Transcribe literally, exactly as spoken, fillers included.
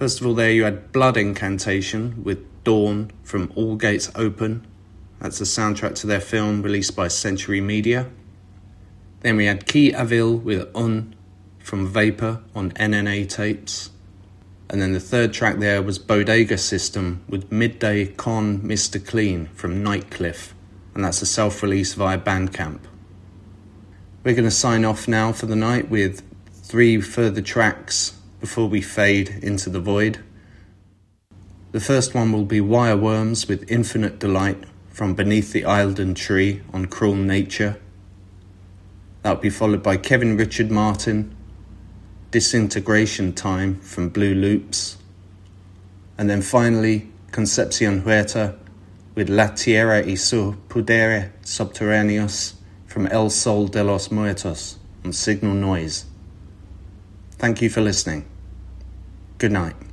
First of all, there you had Blood Incantation with Dawn from All Gates Open. That's the soundtrack to their film released by Century Media. Then we had Qui Avil with Un from Vapor on N N A tapes. And then the third track there was Bodega System with Midday Con Mister Clean from Nightcliff. And that's a self-release via Bandcamp. We're going to sign off now for the night with three further tracks before we fade into the void. The first one will be Wireworms with Infinite Delight from Beneath the Eildon Tree on Cruel Nature. That will be followed by Kevin Richard Martin, Disintegration Time from Blue Loops. And then finally, Concepcion Huerta with La Tierra y su Pudere Subterráneos from El Sol de los Muertos on Signal Noise. Thank you for listening. Good night.